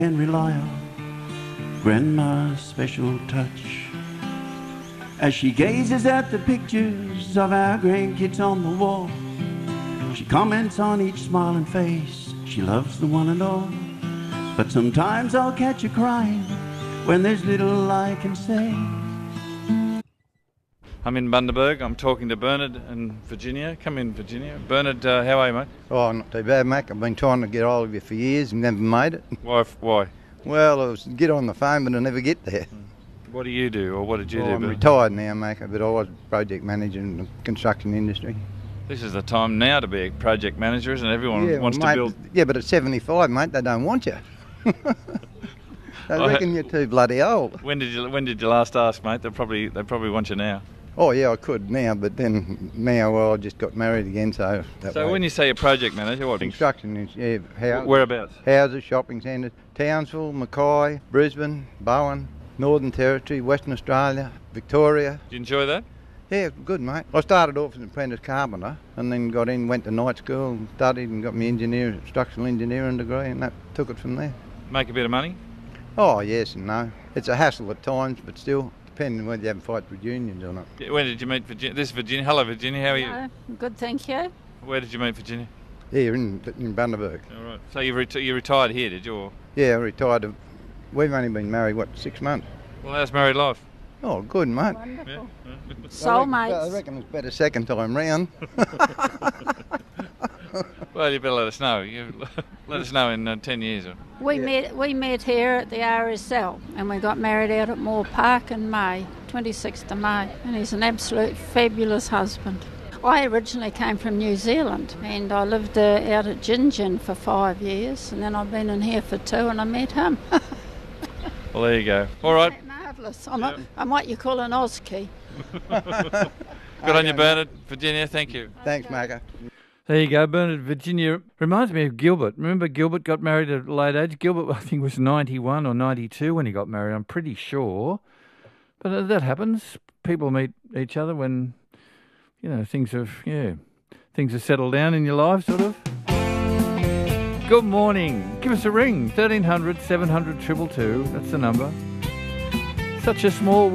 and rely on Grandma's special touch. As she gazes at the pictures of our grandkids on the wall, she comments on each smiling face. She loves the one and all. But sometimes I'll catch her crying when there's little I can say. I'm in Bundaberg. I'm talking to Bernard and Virginia. Come in, Virginia. Bernard, how are you, mate? Oh, not too bad, Mac. I've been trying to get hold of you for years and never made it. Why? Well, I was get on the phone, but I never get there. What do you do, or what did you do? I'm retired now, Mac, but I was project manager in the construction industry. This is the time now to be a project manager, isn't it? Everyone wants to build. Yeah, but at 75, mate, they don't want you. They reckon you're too bloody old. When did you last ask, mate? They probably want you now. Oh yeah, I could now, but then I just got married again, so. When you say a project manager, what? Construction is houses. Whereabouts? Houses, shopping centres, Townsville, Mackay, Brisbane, Bowen, Northern Territory, Western Australia, Victoria. Did you enjoy that? Yeah, good, mate. I started off as an apprentice carpenter and then went to night school, studied and got my structural engineering degree, and that took it from there. Make a bit of money? Oh, yes and no. It's a hassle at times, but still, depending on whether you have a fight with unions or not. When did you meet Virginia? This is Virginia. Hello, Virginia. How are you? Good, thank you. Where did you meet Virginia? Here in Bundaberg. All right. So you retired here, did you? Or? Yeah, I retired. We've only been married, 6 months? Well, how's married life? Oh, good, mate. Wonderful. Yeah. Soulmates. I reckon it's better second time round. Well, you better let us know. Let us know in 10 years. We met here at the RSL and we got married out at Moore Park in May, 26th of May, and he's an absolute fabulous husband. I originally came from New Zealand and I lived out at Gingin for 5 years, and then I've been in here for 2 and I met him. Well, there you go. All right. Marvellous. I'm what you call an Auskey. Good on you, Bernard. Virginia, thank you. Thanks, Macca. There you go, Bernard. Virginia reminds me of Gilbert. Remember Gilbert got married at a late age? Gilbert, I think, was 91 or 92 when he got married, I'm pretty sure. But that happens. People meet each other when, things have settled down in your life, sort of. Good morning. Give us a ring. 1300 700 222. That's the number. Such a small